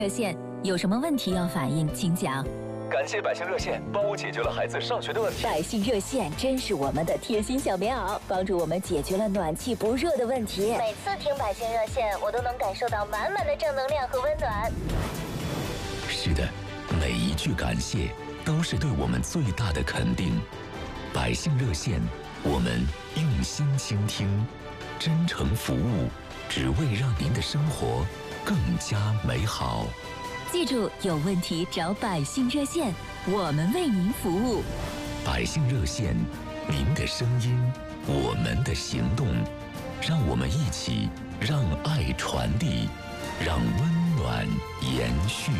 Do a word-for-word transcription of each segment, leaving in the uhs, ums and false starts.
热线有什么问题要反映，请讲。 感谢百姓热线帮我解决了孩子上学的问题。 百姓热线真是我们的贴心小棉袄，帮助我们解决了暖气不热的问题。 每次听百姓热线，我都能感受到满满的正能量和温暖。 是的，每一句感谢都是对我们最大的肯定。百姓热线，我们用心倾听，真诚服务，只为让您的生活更加美好。 记住，有问题找百姓热线，我们为您服务。 百姓热线，您的声音，我们的行动，让我们一起让爱传递，让温暖延续。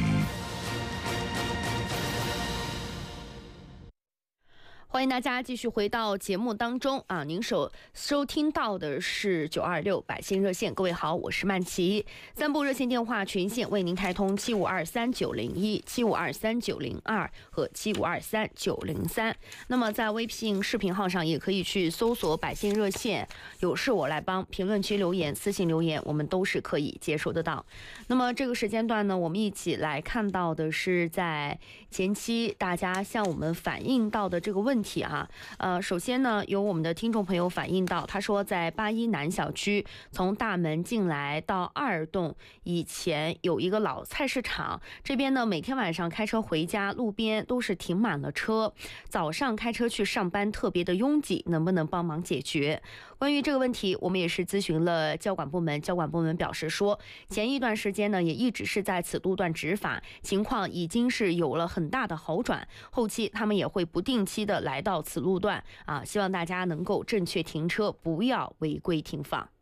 欢迎大家继续回到节目当中啊！您所收听到的是九二六百姓热线，各位好，我是曼琪。三部热线电话全线为您开通七五二三九零一、七五二三九零二和七五二三九零三。那么在微信视频号上也可以去搜索百姓热线，有事我来帮，评论区留言、私信留言，我们都是可以接收得到。那么这个时间段呢，我们一起来看到的是在前期大家向我们反映到的这个问题。问题啊，呃，首先呢，有我们的听众朋友反映到，他说在八一南小区从大门进来到二栋以前有一个老菜市场，这边呢每天晚上开车回家，路边都是停满了车，早上开车去上班特别的拥挤，能不能帮忙解决？关于这个问题，我们也是咨询了交管部门，交管部门表示说，前一段时间呢也一直是在此路段执法，情况已经是有了很大的好转，后期他们也会不定期的来到此路段啊，希望大家能够正确停车，不要违规停放。